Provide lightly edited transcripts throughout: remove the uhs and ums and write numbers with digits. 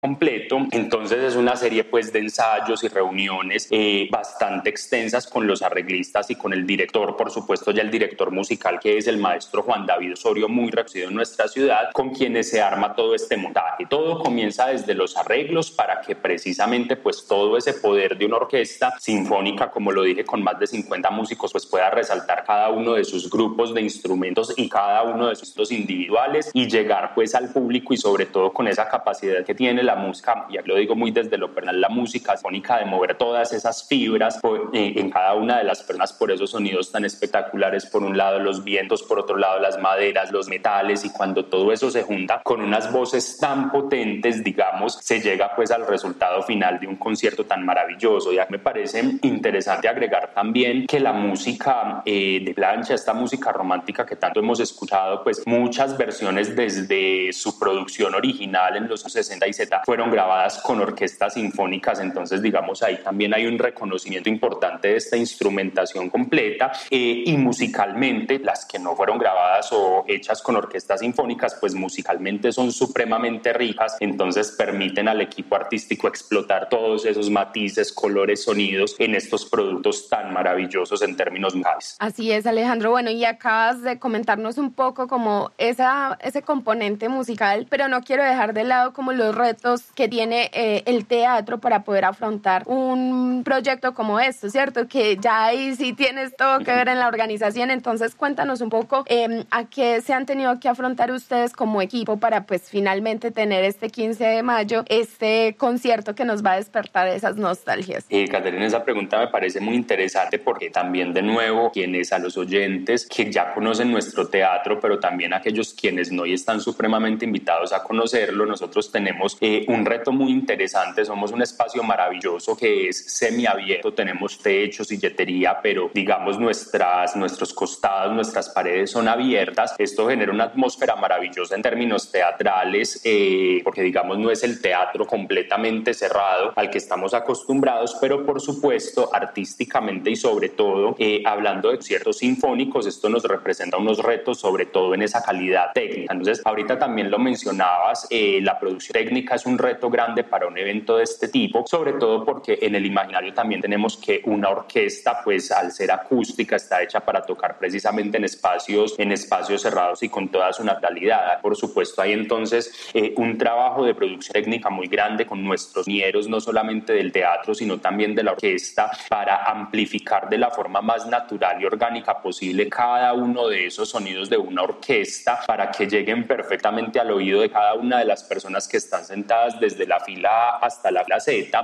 completo. Entonces es una serie pues de ensayos y reuniones bastante extensas con los arreglistas y con el director, por supuesto ya el director musical, que es el maestro Juan David Osorio, muy reconocido en nuestra ciudad, con quienes se arma todo este montaje. Todo comienza desde los arreglos para que precisamente pues todo ese poder de una orquesta sinfónica, como lo dije, con más de 50 músicos, pues pueda resaltar cada uno de sus grupos de instrumentos y cada uno de sus individuales y llegar pues al público, y sobre todo con esa capacidad que tiene la música, y aquí lo digo muy desde lo personal, la música sinfónica, de mover todas esas fibras en cada una de las personas por esos sonidos tan espectaculares. Por un lado los vientos, por otro lado las maderas, los metales, y cuando todo eso se junta con unas voces tan potentes, digamos, se llega pues al resultado final de un concierto tan maravilloso. Ya me parece interesante agregar también que la música de plancha, esta música romántica que tanto hemos escuchado, pues muchas versiones desde su producción original en los 60 y 70 fueron grabadas con orquestas sinfónicas. Entonces, digamos, ahí también hay un reconocimiento importante de esta instrumentación completa, y musicalmente las que no fueron grabadas o hechas con orquestas sinfónicas, pues musicalmente son supremamente ricas. Entonces permiten al equipo artístico explotar todos esos matices, colores, sonidos en estos productos tan maravillosos en términos musicales. Así es, Alejandro. Bueno, y acabas de comentarnos un poco como ese componente musical, pero no quiero dejar de lado como los retos que tiene el teatro para poder afrontar un proyecto como esto, ¿cierto? Que ya ahí sí tienes todo que ver en la organización. Entonces cuéntanos un poco a qué se han tenido que afrontar ustedes como equipo para pues finalmente tener este 15 de mayo este concierto que nos va a despertar esas nostalgias. Caterina, esa pregunta me parece muy interesante, porque también, de nuevo, quienes, a los oyentes que ya conocen nuestro teatro, pero también aquellos quienes no y están supremamente invitados a conocerlo, nosotros tenemos un reto muy interesante. Somos un espacio maravilloso que es semiabierto, tenemos techo, silletería, pero digamos nuestros costados, nuestras paredes son abiertas. Esto genera una atmósfera maravillosa en términos teatrales, porque digamos no es el teatro completamente cerrado al que estamos acostumbrados, pero por supuesto artísticamente y sobre todo hablando de conciertos sinfónicos, esto nos representa unos retos, sobre todo en esa calidad técnica. Entonces ahorita también lo mencionabas, la producción técnica es un reto grande para un evento de este tipo, sobre todo porque en el imaginario también tenemos que una orquesta, pues al ser acústica, está hecha para tocar precisamente en espacios cerrados y con toda su naturalidad. Por supuesto hay entonces un trabajo de producción técnica muy grande con nuestros ingenieros, no solamente del teatro sino también de la orquesta, para amplificar de la forma más natural y orgánica posible cada uno de esos sonidos de una orquesta, para que lleguen perfectamente al oído de cada una de las personas que están sentadas desde la fila A hasta la fila Z.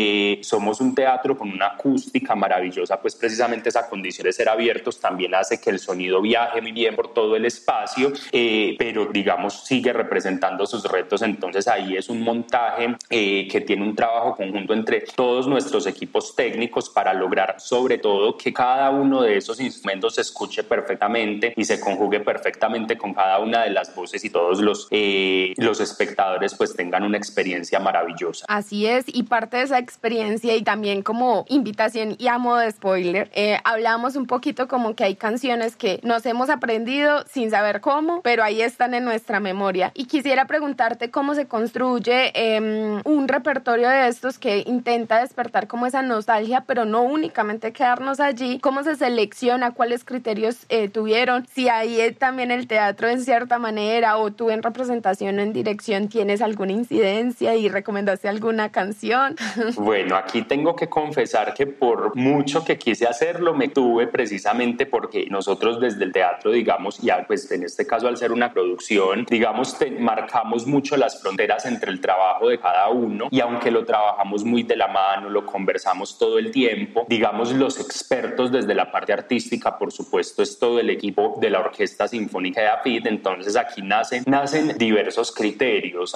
Somos un teatro con una acústica maravillosa, pues precisamente esa condición de ser abiertos también hace que el sonido viaje muy bien por todo el espacio, pero digamos sigue representando sus retos. Entonces ahí es un montaje que tiene un trabajo conjunto entre todos nuestros equipos técnicos para lograr sobre todo que cada uno de esos instrumentos se escuche perfectamente y se conjugue perfectamente con cada una de las voces, y todos los espectadores pues tengan una experiencia maravillosa. Así es, y parte de esa experiencia, y también como invitación y a modo de spoiler, hablamos un poquito como que hay canciones que nos hemos aprendido sin saber cómo, pero ahí están en nuestra memoria. Y quisiera preguntarte cómo se construye un repertorio de estos que intenta despertar como esa nostalgia, pero no únicamente quedarnos allí. ¿Cómo se selecciona? ¿Cuáles criterios tuvieron? Si ahí también el teatro en cierta manera, o tú en representación o en dirección tienes alguna incidencia y recomendaste alguna canción. Bueno, aquí tengo que confesar que por mucho que quise hacerlo, me tuve, precisamente porque nosotros desde el teatro, digamos, ya pues en este caso al ser una producción, digamos, marcamos mucho las fronteras entre el trabajo de cada uno, y aunque lo trabajamos muy de la mano, lo conversamos todo el tiempo, digamos, los expertos desde la parte artística, por supuesto, es todo el equipo de la Orquesta Sinfónica de AFID. Entonces aquí nacen diversos criterios.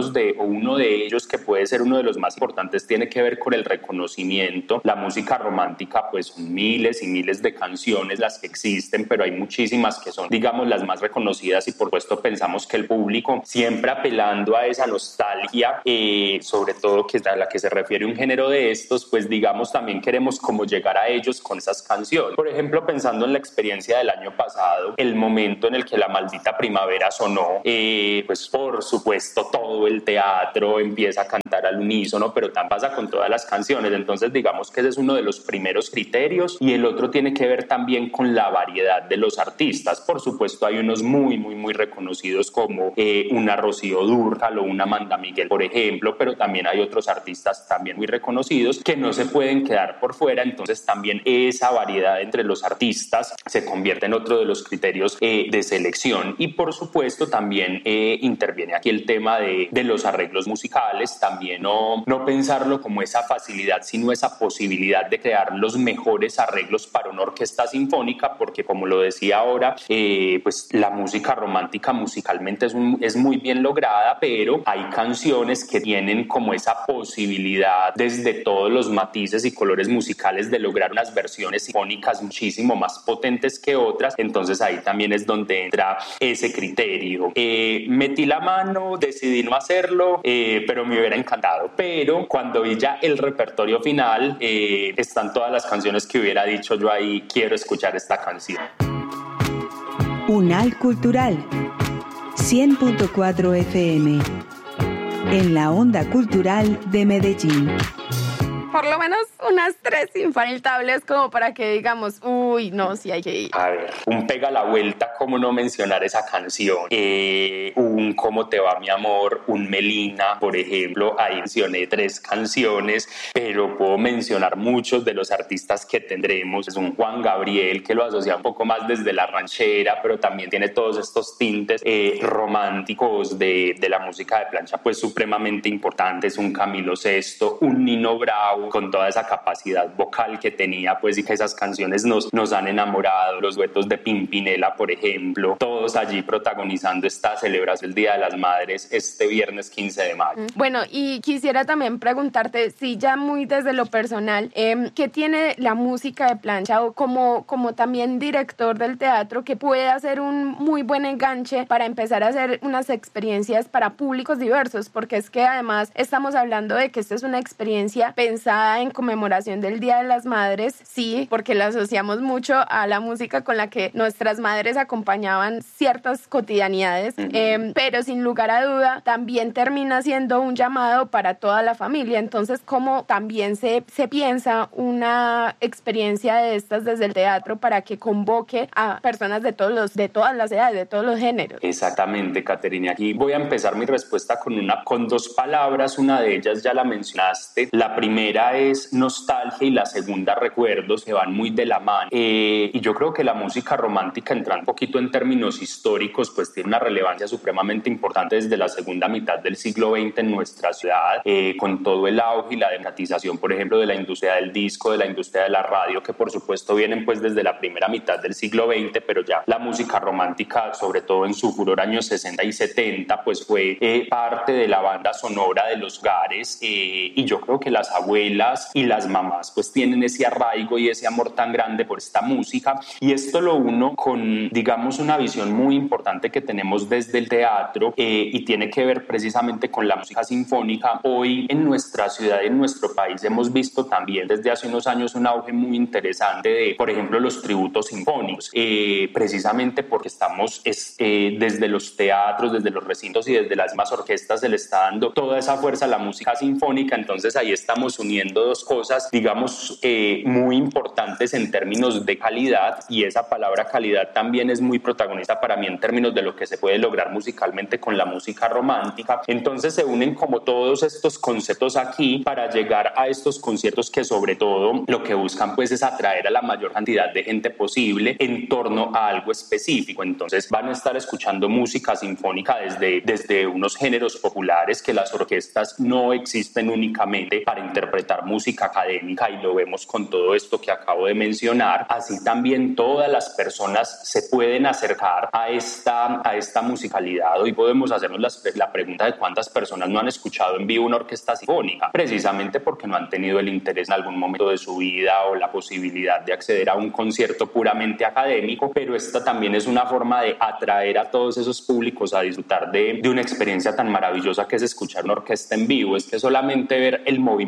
Uno de ellos, que puede ser uno de los más importantes, tiene que ver con el reconocimiento. La música romántica, pues son miles y miles de canciones las que existen, pero hay muchísimas que son, digamos, las más reconocidas, y por supuesto pensamos que el público, siempre apelando a esa nostalgia, sobre todo que es a la que se refiere un género de estos, pues digamos también queremos como llegar a ellos con esas canciones. Por ejemplo, pensando en la experiencia del año pasado, el momento en el que La Maldita Primavera sonó, pues por supuesto todo el teatro teatro empieza a cantar al unísono, pero también pasa con todas las canciones. Entonces digamos que ese es uno de los primeros criterios, y el otro tiene que ver también con la variedad de los artistas. Por supuesto hay unos muy reconocidos como una Rocío Dúrcal o una Amanda Miguel, por ejemplo, pero también hay otros artistas también muy reconocidos que no se pueden quedar por fuera. Entonces también esa variedad entre los artistas se convierte en otro de los criterios de selección. Y por supuesto también interviene aquí el tema de los arreglos musicales, también no pensarlo como esa facilidad, sino esa posibilidad de crear los mejores arreglos para una orquesta sinfónica, porque como lo decía ahora, pues la música romántica musicalmente es muy bien lograda, pero hay canciones que tienen como esa posibilidad desde todos los matices y colores musicales de lograr unas versiones sinfónicas muchísimo más potentes que otras. Entonces ahí también es donde entra ese criterio. Metí la mano, decidí no hacerlo, pero me hubiera encantado. Pero cuando vi ya el repertorio final, están todas las canciones que hubiera dicho yo ahí, quiero escuchar esta canción. Unal Cultural 100.4 FM en la onda cultural de Medellín. Por lo menos unas 3 infaltables como para que digamos, uy, no, sí hay que ir. A ver, un Pega la Vuelta, ¿cómo no mencionar esa canción? Un ¿Cómo te va mi amor? Un Melina, por ejemplo. Ahí mencioné 3 canciones, pero puedo mencionar muchos de los artistas que tendremos. Es un Juan Gabriel, que lo asocia un poco más desde la ranchera, pero también tiene todos estos tintes románticos de la música de plancha, pues supremamente importantes. Un Camilo Sesto, un Nino Bravo, con toda esa capacidad vocal que tenía, pues, y que esas canciones nos han enamorado. Los duetos de Pimpinela, por ejemplo, todos allí protagonizando esta celebración del Día de las Madres este viernes 15 de mayo. Bueno, y quisiera también preguntarte, si ya muy desde lo personal, ¿qué tiene la música de plancha o como también director del teatro que puede hacer un muy buen enganche para empezar a hacer unas experiencias para públicos diversos? Porque es que además estamos hablando de que esta es una experiencia pensada en conmemoración del Día de las Madres, sí, porque la asociamos mucho a la música con la que nuestras madres acompañaban ciertas cotidianidades, pero sin lugar a duda también termina siendo un llamado para toda la familia. Entonces, ¿cómo también se piensa una experiencia de estas desde el teatro para que convoque a personas de todas las edades, de todos los géneros? Exactamente, Caterina. Aquí voy a empezar mi respuesta con 2 palabras. Una de ellas ya la mencionaste. La primera es nostalgia y la segunda recuerdos, que van muy de la mano. Y yo creo que la música romántica, entrando un poquito en términos históricos, pues tiene una relevancia supremamente importante desde la segunda mitad del siglo XX en nuestra ciudad, con todo el auge y la democratización, por ejemplo, de la industria del disco, de la industria de la radio, que por supuesto vienen pues desde la primera mitad del siglo XX, pero ya la música romántica, sobre todo en su furor años 60 y 70, pues fue parte de la banda sonora de los hogares, y yo creo que las abuelas y las mamás pues tienen ese arraigo y ese amor tan grande por esta música, y esto lo uno con, digamos, una visión muy importante que tenemos desde el teatro, y tiene que ver precisamente con la música sinfónica. Hoy en nuestra ciudad y en nuestro país hemos visto también desde hace unos años un auge muy interesante de, por ejemplo, los tributos sinfónicos, precisamente porque estamos desde los teatros, desde los recintos y desde las mismas orquestas se le está dando toda esa fuerza a la música sinfónica. Entonces ahí estamos uniendo 2 cosas, digamos, muy importantes en términos de calidad, y esa palabra calidad también es muy protagonista para mí en términos de lo que se puede lograr musicalmente con la música romántica. Entonces se unen como todos estos conceptos aquí para llegar a estos conciertos que sobre todo lo que buscan pues es atraer a la mayor cantidad de gente posible en torno a algo específico. Entonces van a estar escuchando música sinfónica desde unos géneros populares que las orquestas no existen únicamente para interpretar música académica, y lo vemos con todo esto que acabo de mencionar. Así también todas las personas se pueden acercar a esta musicalidad. Hoy podemos hacernos la pregunta de cuántas personas no han escuchado en vivo una orquesta sinfónica, precisamente porque no han tenido el interés en algún momento de su vida o la posibilidad de acceder a un concierto puramente académico, pero esta también es una forma de atraer a todos esos públicos a disfrutar de una experiencia tan maravillosa que es escuchar una orquesta en vivo. Es que solamente ver el movimiento del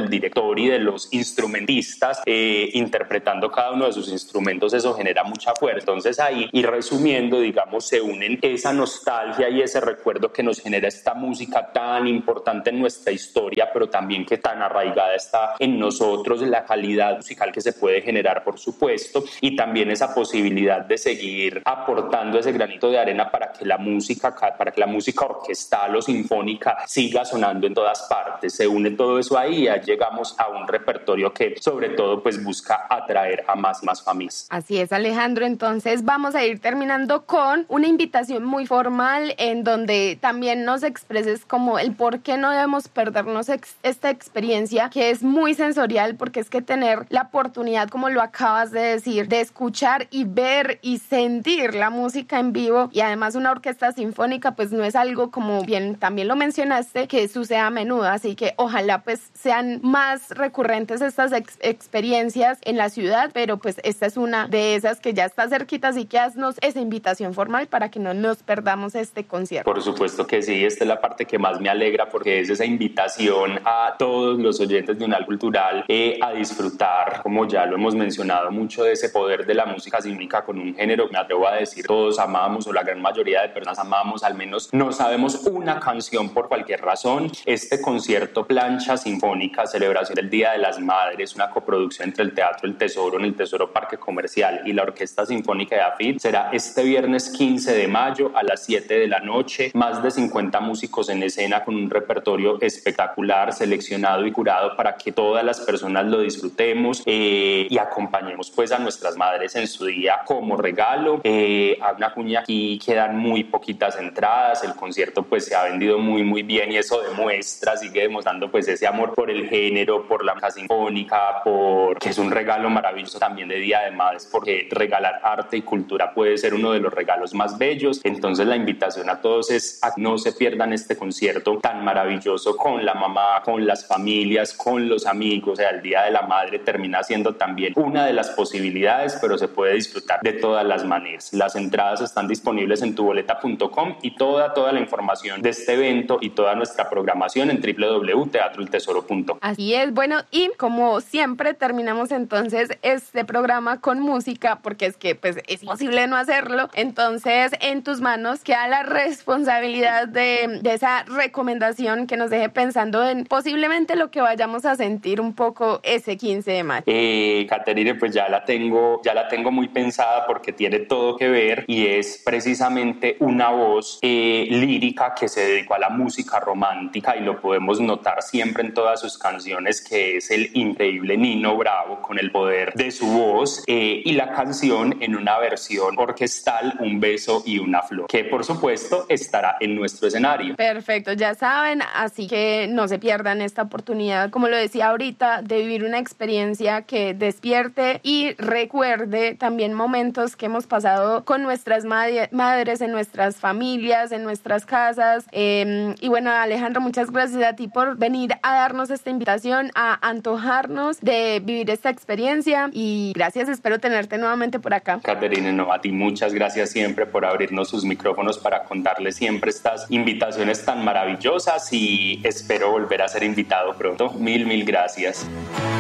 del director y de los instrumentistas interpretando cada uno de sus instrumentos, eso genera mucha fuerza. Entonces ahí, y resumiendo, digamos, se unen esa nostalgia y ese recuerdo que nos genera esta música tan importante en nuestra historia, pero también que tan arraigada está en nosotros, la calidad musical que se puede generar, por supuesto, y también esa posibilidad de seguir aportando ese granito de arena para que la música orquestal o sinfónica siga sonando en todas partes. Se une todo eso ahí y ya llegamos a un repertorio que sobre todo pues busca atraer a más familias. Así es, Alejandro. Entonces vamos a ir terminando con una invitación muy formal en donde también nos expreses como el por qué no debemos perdernos esta experiencia que es muy sensorial, porque es que tener la oportunidad, como lo acabas de decir, de escuchar y ver y sentir la música en vivo, y además una orquesta sinfónica, pues no es algo, como bien también lo mencionaste, que sucede a menudo, así que ojalá pues sean más recurrentes estas experiencias en la ciudad, pero pues esta es una de esas que ya está cerquita, así que haznos esa invitación formal para que no nos perdamos este concierto. Por supuesto que sí, esta es la parte que más me alegra, porque es esa invitación a todos los oyentes de Unal Cultural a disfrutar, como ya lo hemos mencionado, mucho de ese poder de la música sinfónica con un género, me atrevo a decir, todos amamos, o la gran mayoría de personas amamos, al menos no sabemos una canción por cualquier razón. Este concierto Plancha Sinfónica, celebración del Día de las Madres, una coproducción entre el Teatro El Tesoro en el Tesoro Parque Comercial y la Orquesta Sinfónica de AFIT, será este viernes 15 de mayo a las 7 de la noche. Más de 50 músicos en escena con un repertorio espectacular, seleccionado y curado para que todas las personas lo disfrutemos y acompañemos pues a nuestras madres en su día como regalo. A una cuña, aquí quedan muy poquitas entradas, el concierto pues se ha vendido muy bien y eso demuestra, sigue demostrando pues ese amor por el género, por la música sinfónica, que es un regalo maravilloso también de Día de Madres, porque regalar arte y cultura puede ser uno de los regalos más bellos. Entonces la invitación a todos es a que no se pierdan este concierto tan maravilloso con la mamá, con las familias, con los amigos. O sea, el Día de la Madre termina siendo también una de las posibilidades, pero se puede disfrutar de todas las maneras. Las entradas están disponibles en tuboleta.com y toda la información de este evento y toda nuestra programación en www.teatroeltesoro.com. Así es, bueno, y como siempre terminamos entonces este programa con música, porque es que pues es imposible no hacerlo. Entonces en tus manos queda la responsabilidad de esa recomendación que nos deje pensando en posiblemente lo que vayamos a sentir un poco ese 15 de mayo. Caterine, pues ya la tengo muy pensada, porque tiene todo que ver y es precisamente una voz lírica que se dedicó a la música romántica, y lo podemos notar siempre en todas sus canciones, que es el increíble Nino Bravo, con el poder de su voz, y la canción en una versión orquestal, Un beso y una flor, que por supuesto estará en nuestro escenario. Perfecto, ya saben, así que no se pierdan esta oportunidad, como lo decía ahorita, de vivir una experiencia que despierte y recuerde también momentos que hemos pasado con nuestras madres, en nuestras familias, en nuestras casas. Y bueno, Alejandro, muchas gracias a ti por venir a darnos esta invitación, a antojarnos de vivir esta experiencia, y gracias, espero tenerte nuevamente por acá. Caterine, no, a ti muchas gracias siempre por abrirnos sus micrófonos para contarles siempre estas invitaciones tan maravillosas, y espero volver a ser invitado pronto. Mil gracias.